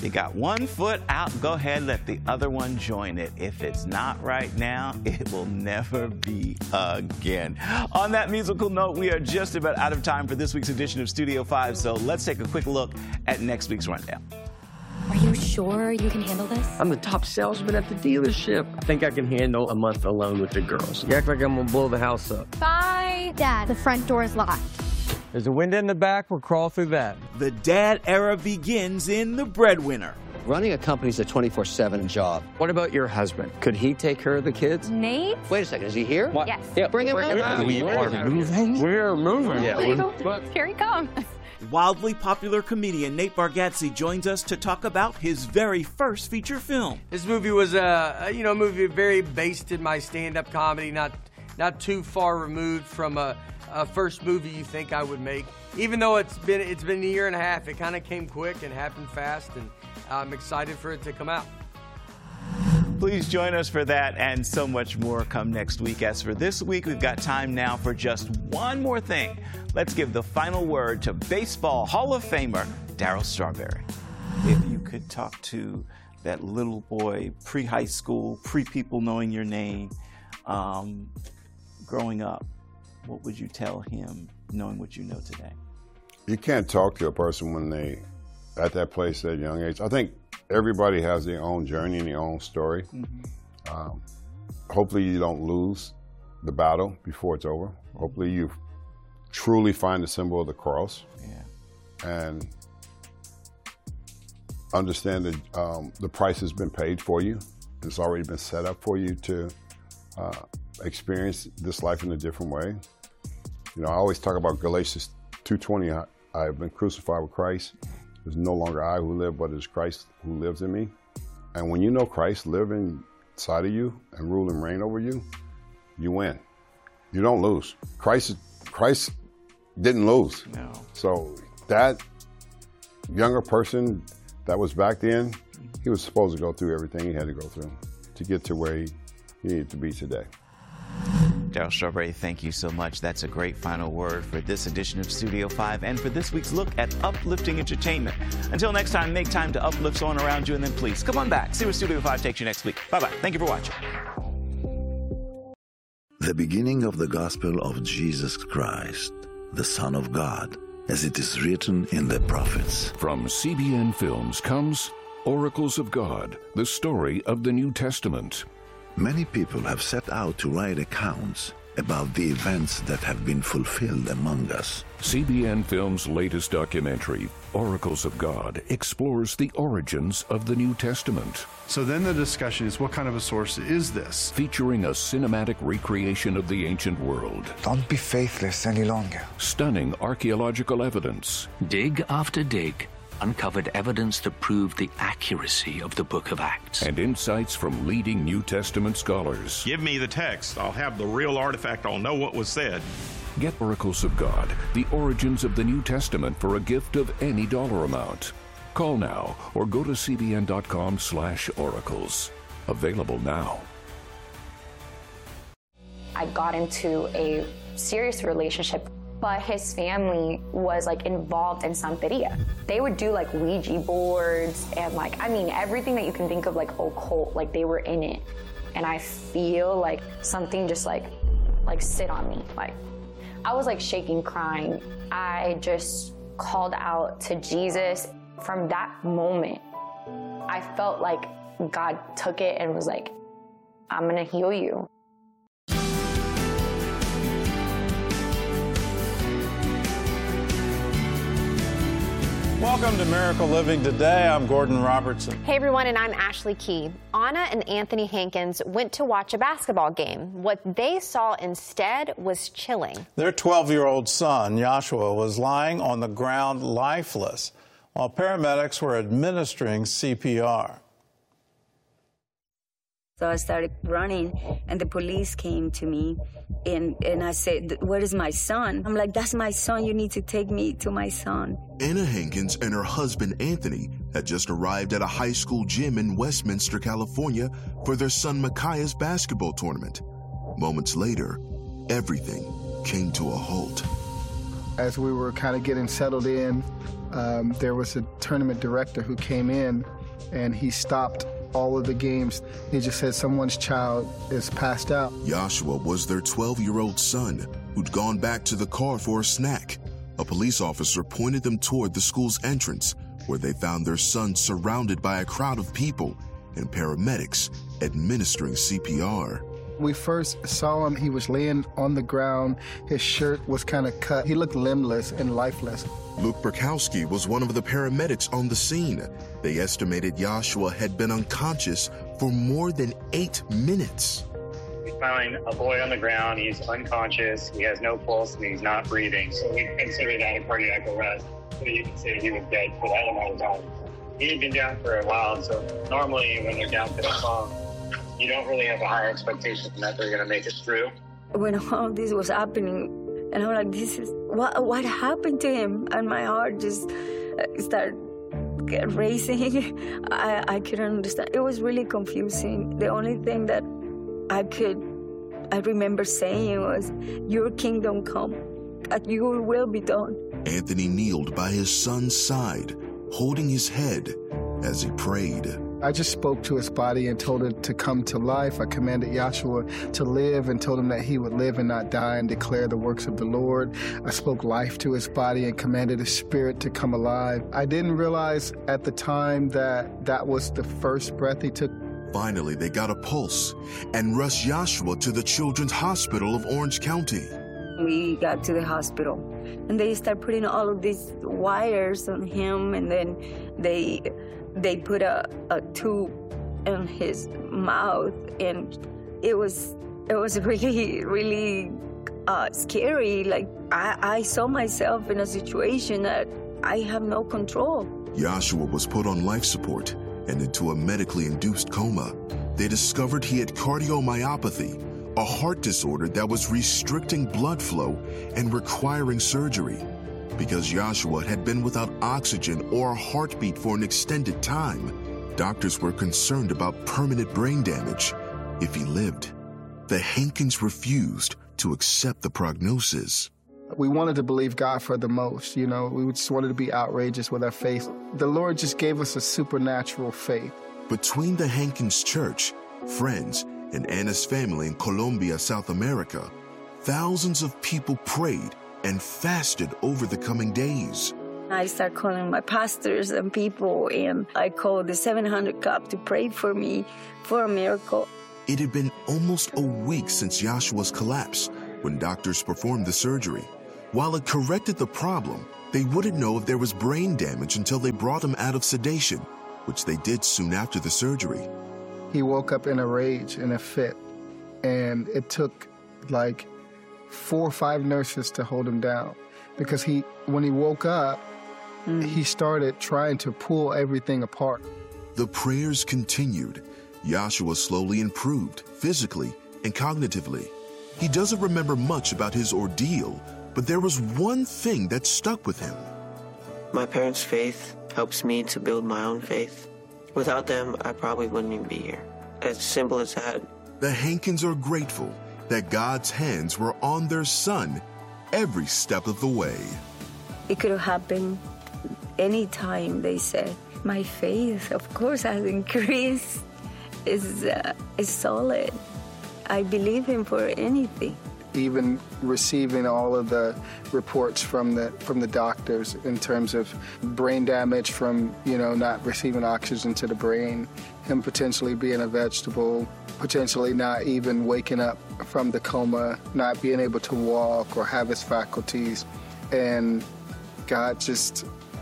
You got one foot out, go ahead, let the other one join it. If it's not right now, it will never be again. On that musical note, we are just about out of time for this week's edition of Studio 5, so let's take a quick look at next week's rundown. Are you sure you can handle this? I'm the top salesman at the dealership. I think I can handle a month alone with the girls. You act like I'm gonna blow the house up. Bye. Dad, the front door is locked. There's a window in the back. We'll crawl through that. The dad era begins in The Breadwinner. Running a company is a 24/7 job. What about your husband? Could he take care of the kids? Nate? Wait a second, is he here? What? Yes. Yeah, Bring him in. We are moving. We're moving. Yeah, here he comes. Wildly popular comedian Nate Bargatze joins us to talk about his very first feature film. This movie was a movie very based in my stand-up comedy, not too far removed from a first movie you think I would make. Even though it's been a year and a half, it kind of came quick and happened fast, and I'm excited for it to come out. Please join us for that and so much more come next week. As for this week, we've got time now for just one more thing. Let's give the final word to Baseball Hall of Famer Darryl Strawberry. If you could talk to that little boy pre-high school, pre-people knowing your name, growing up, what would you tell him knowing what you know today? You can't talk to a person when they at that place at a young age. I think everybody has their own journey and their own story. Mm-hmm. Hopefully you don't lose the battle before it's over. Hopefully you truly find the symbol of the cross. Yeah. And understand that the price has been paid for you. It's already been set up for you to experience this life in a different way. You know, I always talk about Galatians 2:20. I have been crucified with Christ. It's no longer I who live, but it's Christ who lives in me. And when you know Christ live inside of you and rule and reign over you, you win. You don't lose. Christ didn't lose. No. So that younger person that was back then, he was supposed to go through everything he had to go through to get to where he needed to be today. Darryl Strawberry, thank you so much. That's a great final word for this edition of Studio 5 and for this week's look at uplifting entertainment. Until next time, make time to uplift someone around you, and then please come on back. See where Studio 5 takes you next week. Bye-bye. Thank you for watching. The beginning of the gospel of Jesus Christ, the Son of God, as it is written in the prophets. From CBN Films comes Oracles of God, the story of the New Testament. Many people have set out to write accounts about the events that have been fulfilled among us. CBN Films' latest documentary, Oracles of God, explores the origins of the New Testament. So then the discussion is, what kind of a source is this? Featuring a cinematic recreation of the ancient world. Don't be faithless any longer. Stunning archaeological evidence. Dig after dig uncovered evidence that proved the accuracy of the Book of Acts. And insights from leading New Testament scholars. Give me the text. I'll have the real artifact. I'll know what was said. Get Oracles of God, the origins of the New Testament for a gift of any dollar amount. Call now or go to cbn.com/oracles. Available now. I got into a serious relationship, but his family was involved in Santeria. They would do Ouija boards and everything that you can think of occult, they were in it. And I feel like something just sit on me. I was shaking, crying. I just called out to Jesus. From that moment, I felt like God took it and was like, I'm gonna heal you. Welcome to Miracle Living Today. I'm Gordon Robertson. Hey everyone, and I'm Ashley Key. Anna and Anthony Hankins went to watch a basketball game. What they saw instead was chilling. Their 12-year-old son, Joshua, was lying on the ground lifeless while paramedics were administering CPR. So I started running, and the police came to me, and I said, where is my son? I'm like, that's my son. You need to take me to my son. Anna Hankins and her husband, Anthony, had just arrived at a high school gym in Westminster, California, for their son Micaiah's basketball tournament. Moments later, everything came to a halt. As we were kind of getting settled in, there was a tournament director who came in and he stopped all of the games. He just said someone's child is passed out. Joshua was their 12-year-old son who'd gone back to the car for a snack. A police officer pointed them toward the school's entrance, where they found their son surrounded by a crowd of people and paramedics administering CPR. We first saw him, he was laying on the ground. His shirt was kind of cut. He looked limbless and lifeless. Luke Burkowski was one of the paramedics on the scene. They estimated Joshua had been unconscious for more than 8 minutes. We found a boy on the ground. He's unconscious. He has no pulse and he's not breathing. So we consider that a cardiac arrest. So you can say he was dead for that amount of time. He had been down for a while, so normally when they're down for that long, you don't really have a high expectation that they're going to make it through. When all this was happening, and I'm like, this is, what happened to him? And my heart just started racing. I couldn't understand. It was really confusing. The only thing that I remember saying was, your kingdom come, your will be done. Anthony kneeled by his son's side, holding his head as he prayed. I just spoke to his body and told it to come to life. I commanded Joshua to live and told him that he would live and not die and declare the works of the Lord. I spoke life to his body and commanded his spirit to come alive. I didn't realize at the time that that was the first breath he took. Finally, they got a pulse and rushed Joshua to the Children's Hospital of Orange County. We got to the hospital and they started putting all of these wires on him, and then they put a tube in his mouth, and it was really, really scary. Like, I saw myself in a situation that I have no control. Joshua was put on life support and into a medically induced coma. They discovered he had cardiomyopathy, a heart disorder that was restricting blood flow and requiring surgery. Because Joshua had been without oxygen or a heartbeat for an extended time, doctors were concerned about permanent brain damage if he lived. The Hankins refused to accept the prognosis. We wanted to believe God for the most, we just wanted to be outrageous with our faith. The Lord just gave us a supernatural faith. Between the Hankins church, friends, and Anna's family in Colombia, South America, thousands of people prayed and fasted over the coming days. I started calling my pastors and people, and I called the 700 Club to pray for me for a miracle. It had been almost a week since Joshua's collapse when doctors performed the surgery. While it corrected the problem, they wouldn't know if there was brain damage until they brought him out of sedation, which they did soon after the surgery. He woke up in a rage, in a fit, and it took like 4 or 5 nurses to hold him down, because when he woke up, he started trying to pull everything apart. The prayers continued. Joshua slowly improved physically and cognitively. He doesn't remember much about his ordeal, but there was one thing that stuck with him. My parents' faith helps me to build my own faith. Without them, I probably wouldn't even be here. As simple as that. The Hankins are grateful that God's hands were on their son every step of the way. It could have happened any time, they said. My faith, of course, has increased. Is solid. I believe him for anything. Even receiving all of the reports from the doctors in terms of brain damage from, not receiving oxygen to the brain, him potentially being a vegetable, potentially not even waking up from the coma, not being able to walk or have his faculties. And God just,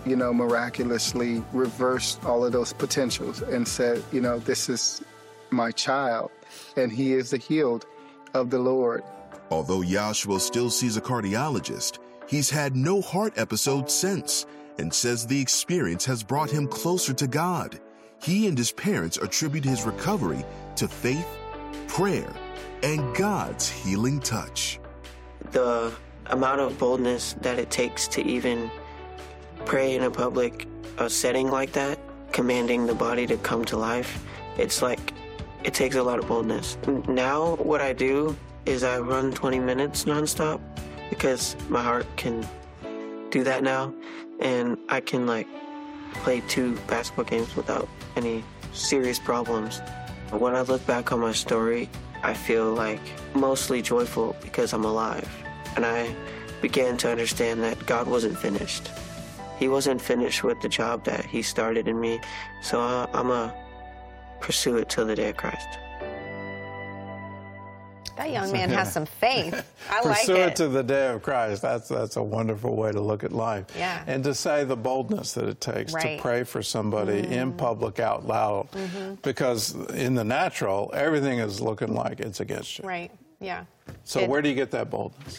miraculously reversed all of those potentials and said, this is my child, and he is the healed of the Lord. Although Joshua still sees a cardiologist, he's had no heart episode since and says the experience has brought him closer to God. He and his parents attribute his recovery to faith, prayer, and God's healing touch. The amount of boldness that it takes to even pray in a public setting like that, commanding the body to come to life, it's like it takes a lot of boldness. Now what I do is I run 20 minutes nonstop because my heart can do that now, and I can like play 2 basketball games without any serious problems. When I look back on my story, I feel like mostly joyful because I'm alive. And I began to understand that God wasn't finished. He wasn't finished with the job that he started in me. So I'm going to pursue it till the day of Christ. That young man has some faith. I like Pursue it. it to the day of Christ. That's a wonderful way to look at life. Yeah. And to say the boldness that it takes to pray for somebody in public out loud. Because in the natural, everything is looking like it's against you. Right. Yeah. So where do you get that boldness?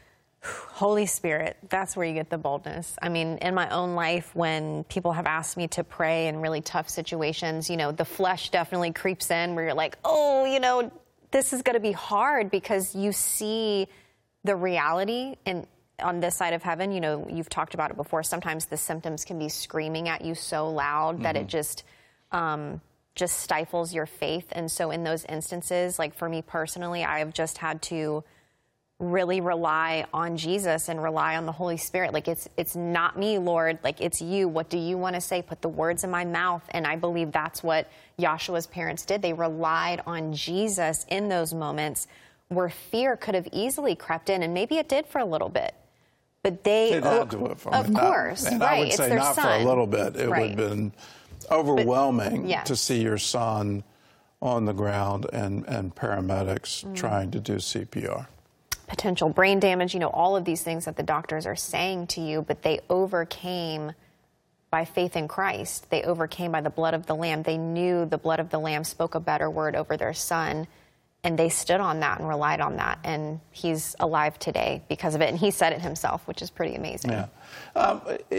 Holy Spirit, that's where you get the boldness. I mean, in my own life, when people have asked me to pray in really tough situations, you know, the flesh definitely creeps in where you're like, oh, you know, this is going to be hard because you see the reality and on this side of heaven. You know, you've talked about it before. Sometimes the symptoms can be screaming at you so loud that it just stifles your faith. And so in those instances, like for me personally, I have just had to really rely on Jesus and rely on the Holy Spirit. Like it's not me, Lord, like it's you. What do you want to say? Put the words in my mouth. And I believe that's what Joshua's parents did. They relied on Jesus in those moments where fear could have easily crept in, and maybe it did for a little bit. But they had to have, of course, and right? I would It's say their not son. for a little bit. It would have been overwhelming yes. to see your son on the ground and paramedics trying to do CPR. Potential brain damage, you know, all of these things that the doctors are saying to you, but they overcame by faith in Christ. They overcame by the blood of the Lamb. They knew the blood of the Lamb spoke a better word over their son, and they stood on that and relied on that, and he's alive today because of it, and he said it himself, which is pretty amazing. Yeah.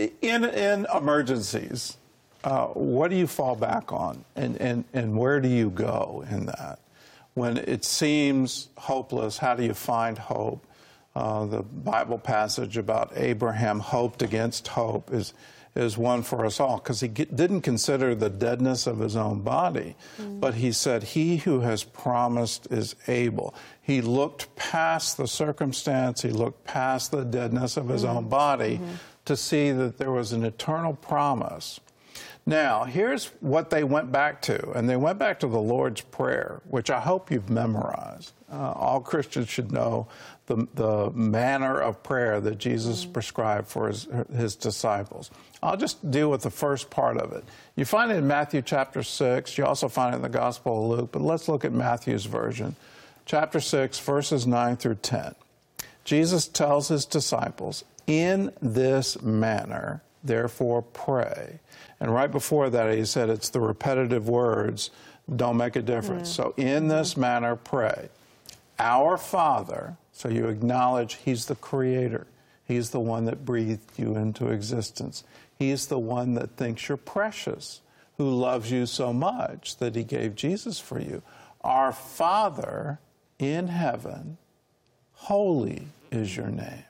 In emergencies, what do you fall back on, and where do you go in that? When it seems hopeless, how do you find hope? The Bible passage about Abraham hoped against hope is one for us all, because he didn't consider the deadness of his own body, but he said, he who has promised is able. He looked past the circumstance, he looked past the deadness of his own body to see that there was an eternal promise. Now, here's what they went back to, and they went back to the Lord's Prayer, which I hope you've memorized. All Christians should know the manner of prayer that Jesus prescribed for his disciples. I'll just deal with the first part of it. You find it in Matthew chapter 6. You also find it in the Gospel of Luke, but let's look at Matthew's version. Chapter 6, verses 9 through 10. Jesus tells his disciples, in this manner, therefore pray. And right before that, he said it's the repetitive words don't make a difference. So in this manner, pray. Our Father, so you acknowledge he's the creator. He's the one that breathed you into existence. He's the one that thinks you're precious, who loves you so much that he gave Jesus for you. Our Father in heaven, holy is your name.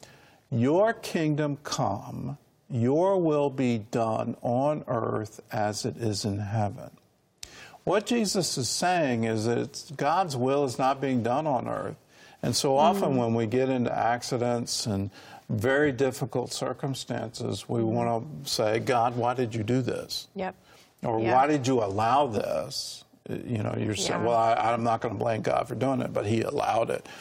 Your kingdom come, your will be done on earth as it is in heaven. What Jesus is saying is that God's will is not being done on earth. And so often when we get into accidents and very difficult circumstances, we want to say, God, why did you do this? Yep. Or why did you allow this? You know, you're saying, well, I'm not going to blame God for doing it, but he allowed it.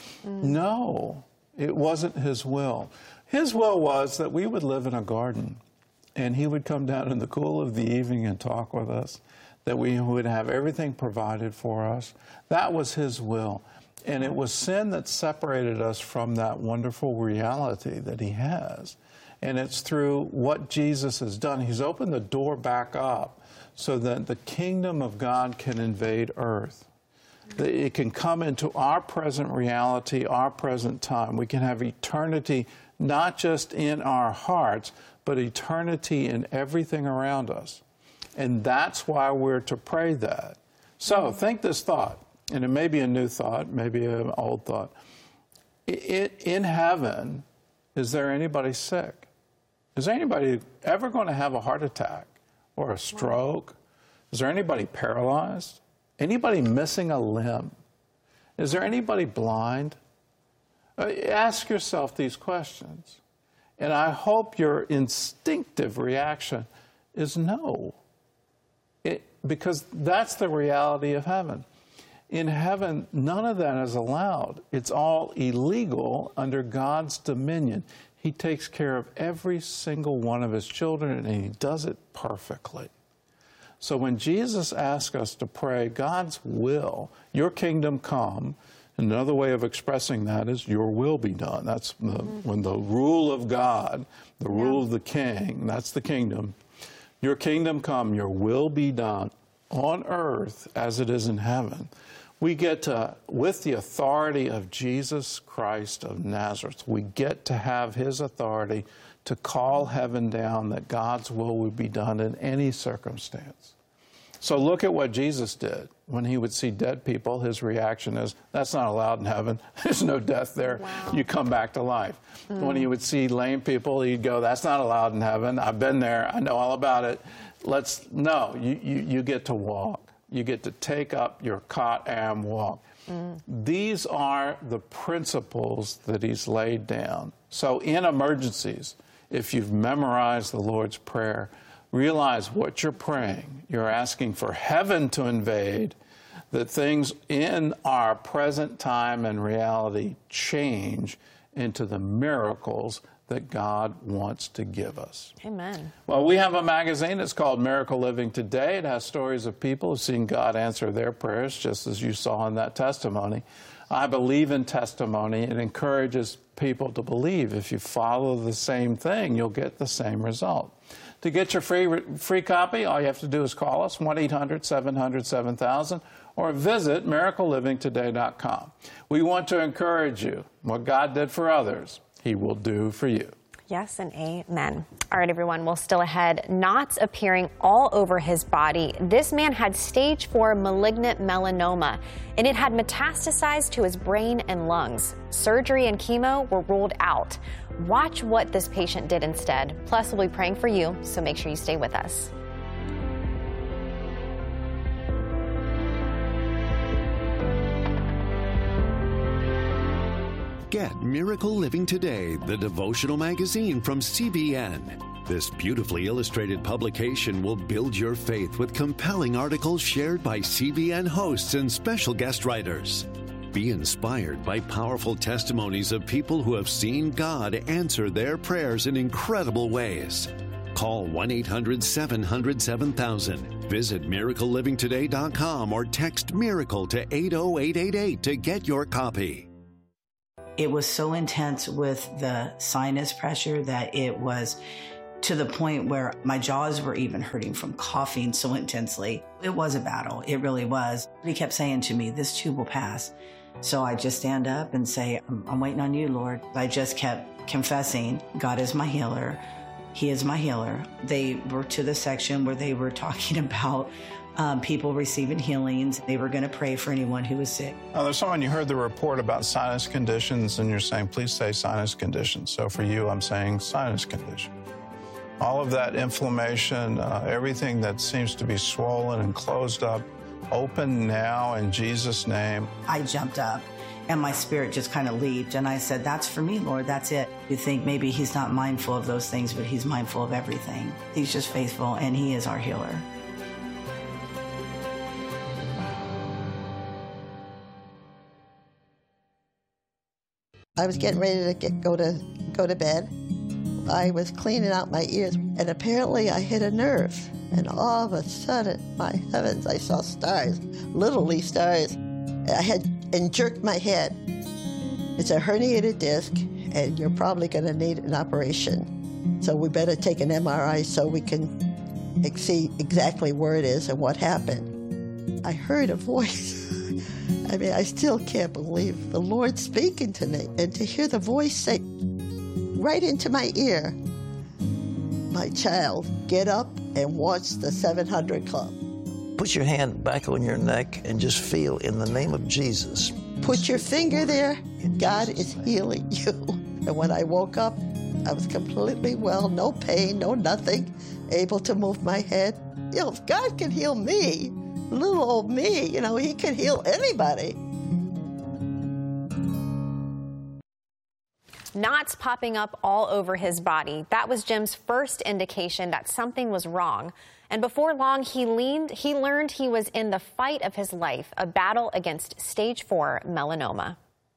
No, it wasn't his will. His will was that we would live in a garden, and he would come down in the cool of the evening and talk with us, that we would have everything provided for us. That was his will. And it was sin that separated us from that wonderful reality that he has. And it's through what Jesus has done. He's opened the door back up so that the kingdom of God can invade earth. That it can come into our present reality, our present time. We can have eternity not just in our hearts, but eternity in everything around us. And that's why we're to pray that. So think this thought, and it may be a new thought, maybe an old thought. In heaven, is there anybody sick? Is there anybody ever going to have a heart attack or a stroke? Is there anybody paralyzed? Anybody missing a limb? Is there anybody blind? Ask yourself these questions. And I hope your instinctive reaction is no. Because that's the reality of heaven. In heaven, none of that is allowed. It's all illegal under God's dominion. He takes care of every single one of his children, and he does it perfectly. So when Jesus asks us to pray, God's will, your kingdom come, another way of expressing that is your will be done. That's when the rule of God, the rule of the king, that's the kingdom. Your kingdom come, your will be done on earth as it is in heaven. We get to, with the authority of Jesus Christ of Nazareth, we get to have his authority to call heaven down that God's will would be done in any circumstance. So look at what Jesus did. When he would see dead people, his reaction is, that's not allowed in heaven. There's no death there. Wow. You come back to life. When he would see lame people, he'd go, that's not allowed in heaven. I've been there. I know all about it. You get to walk. You get to take up your cot and walk. These are the principles that he's laid down. So in emergencies, if you've memorized the Lord's Prayer, realize what you're praying. You're asking for heaven to invade, that things in our present time and reality change into the miracles that God wants to give us. Amen. Well, we have a magazine. It's called Miracle Living Today. It has stories of people who've seen God answer their prayers, just as you saw in that testimony. I believe in testimony. It encourages people to believe. If you follow the same thing, you'll get the same result. To get your free copy, all you have to do is call us, 1-800-700-7000, or visit miraclelivingtoday.com. We want to encourage you. What God did for others, he will do for you. Yes and amen. All right, everyone. Well, still ahead, knots appearing all over his body. This man had stage 4 malignant melanoma, and it had metastasized to his brain and lungs. Surgery and chemo were ruled out. Watch what this patient did instead. Plus, we'll be praying for you, so make sure you stay with us. Get Miracle Living Today, the devotional magazine from CBN. This beautifully illustrated publication will build your faith with compelling articles shared by CBN hosts and special guest writers. Be inspired by powerful testimonies of people who have seen God answer their prayers in incredible ways. Call 1-800-700-7000. Visit miraclelivingtoday.com or text MIRACLE to 80888 to get your copy. It was so intense with the sinus pressure that it was to the point where my jaws were even hurting from coughing so intensely. It was a battle. It really was. He kept saying to me, this too will pass. So I just stand up and say, I'm waiting on you, Lord. I just kept confessing, God is my healer. He is my healer. They were to the section where they were talking about people receiving healings. They were going to pray for anyone who was sick. Now, there's someone, you heard the report about sinus conditions, and you're saying, please say sinus conditions. So for you, I'm saying sinus condition. All of that inflammation, everything that seems to be swollen and closed up, open now in Jesus' name. I jumped up and my spirit just kind of leaped, and I said, that's for me, Lord, that's it. You think maybe he's not mindful of those things, but he's mindful of everything. He's just faithful, and he is our healer. I was getting ready to go to bed. I was cleaning out my ears, and apparently I hit a nerve. And all of a sudden, my heavens, I saw stars, literally stars. I had jerked my head. It's a herniated disc, and you're probably going to need an operation. So we better take an MRI so we can see exactly where it is and what happened. I heard a voice. I mean, I still can't believe the Lord speaking to me, and to hear the voice say right into my ear, my child, get up and watch the 700 Club. Put your hand back on your neck and just feel in the name of Jesus. Put your finger there. God is healing you. And when I woke up, I was completely well, no pain, no nothing, able to move my head. You know, if God can heal me, little old me, you know, he can heal anybody. knots popping up all over his body. That was Jim's first indication that something was wrong. And before long, he learned he was in the fight of his life, a battle against stage 4 melanoma.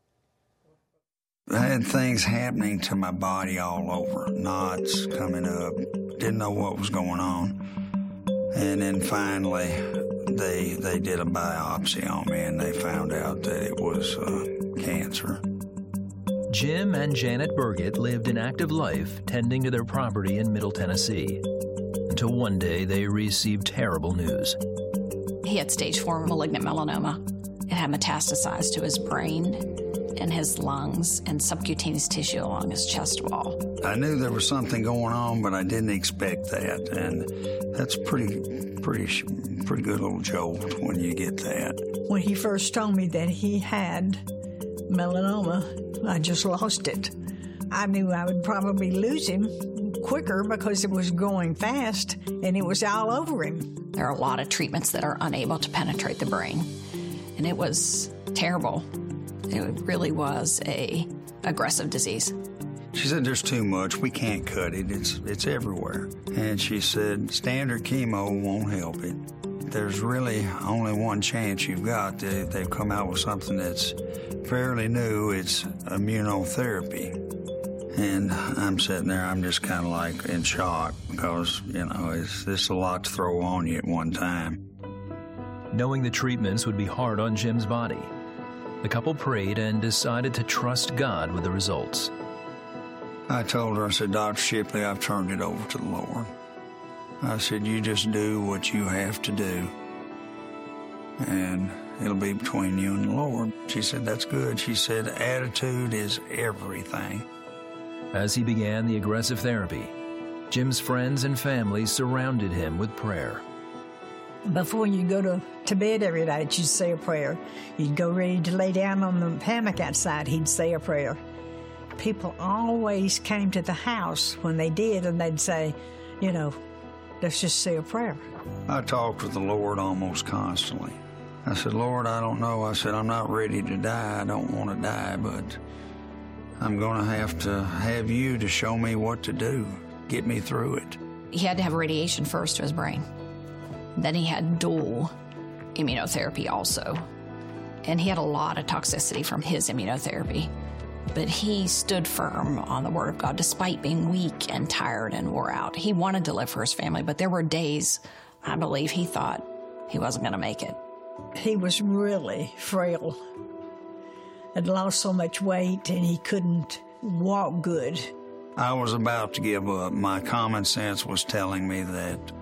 I had things happening to my body all over, knots coming up, didn't know what was going on. And then finally, they did a biopsy on me, and they found out that it was cancer. Jim and Janet Burgett lived an active life tending to their property in Middle Tennessee, until one day they received terrible news. He had stage 4 malignant melanoma. It had metastasized to his brain and his lungs and subcutaneous tissue along his chest wall. I knew there was something going on, but I didn't expect that, and that's pretty good little jolt when you get that. When he first told me that he had melanoma, I just lost it. I knew I would probably lose him quicker because it was going fast and it was all over him. There are a lot of treatments that are unable to penetrate the brain, and it was terrible. It really was a aggressive disease. She said, there's too much. We can't cut it. It's everywhere. And she said, standard chemo won't help it. There's really only one chance you've got. They've come out with something that's fairly new. It's immunotherapy. And I'm sitting there, I'm just kind of like in shock because, it's a lot to throw on you at one time. Knowing the treatments would be hard on Jim's body, the couple prayed and decided to trust God with the results. I told her, I said, Dr. Shipley, I've turned it over to the Lord. I said, you just do what you have to do, and it'll be between you and the Lord. She said, that's good. She said, attitude is everything. As he began the aggressive therapy, Jim's friends and family surrounded him with prayer. Before you go to bed every night, you'd say a prayer. You'd go ready to lay down on the hammock outside, he'd say a prayer. People always came to the house when they did, and they'd say, let's just say a prayer. I talked with the Lord almost constantly. I said, Lord, I don't know. I said, I'm not ready to die. I don't want to die, but I'm going to have you to show me what to do, get me through it. He had to have radiation first to his brain. Then he had dual immunotherapy also. And he had a lot of toxicity from his immunotherapy. But he stood firm on the Word of God despite being weak and tired and wore out. He wanted to live for his family, but there were days, I believe, he thought he wasn't going to make it. He was really frail. Had lost so much weight and he couldn't walk good. I was about to give up. My common sense was telling me that